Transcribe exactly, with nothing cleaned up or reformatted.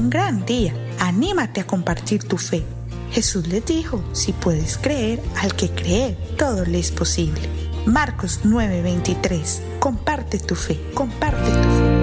un gran día. Anímate a compartir tu fe. Jesús les dijo, si puedes creer, al que cree, todo le es posible. Marcos nueve veintitrés. Comparte tu fe, comparte tu fe.